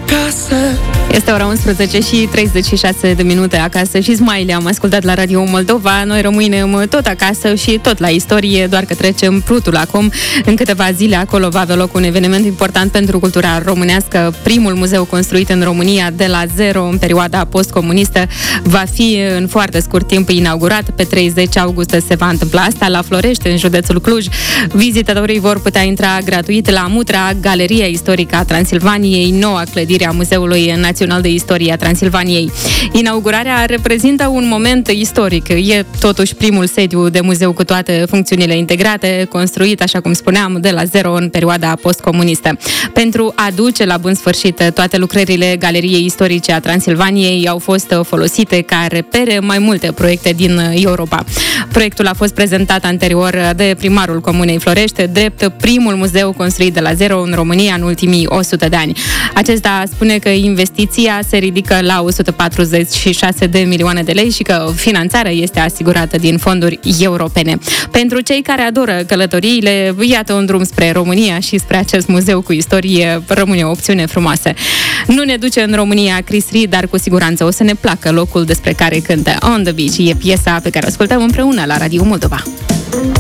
acasă. Este ora 11 și 36 de minute acasă și Smiley am ascultat la Radio Moldova. Noi rămânem tot acasă și tot la istorie, doar că trecem Prutul acum. În câteva zile acolo va avea loc un eveniment important pentru cultura românească. Primul muzeu construit în România de la zero în perioada postcomunistă va fi în foarte scurt timp inaugurat. Pe 30 august se va întâmpla asta la Florești, în județul Cluj. Vizitatorii vor putea intra gratuit la Mutra, Galeria Istorică a Transilvaniei, noua clădire a Muzeului Național de Istorie a Transilvaniei. Inaugurarea reprezintă un moment istoric. E totuși primul sediu de muzeu cu toate funcțiunile integrate, construit, așa cum spuneam, de la zero în perioada postcomunistă. Pentru a duce la bun sfârșit toate lucrările Galeriei Istorice a Transilvaniei au fost folosite ca repere mai multe proiecte din Europa. Proiectul a fost prezentat anterior de primarul Comunei Florești, drept primul muzeu construit de la zero în România în ultimii 100 de ani. Acesta spune că investiția se ridică la 146 de milioane de lei și că finanțarea este asigurată din fonduri europene. Pentru cei care adoră călătoriile, iată un drum spre România și spre acest muzeu cu istorie rămâne o opțiune frumoasă. Nu ne duce în România Chris Reed, dar cu siguranță o să ne placă locul despre care cântă On the Beach. E piesa pe care o ascultăm împreună la Radio Moldova.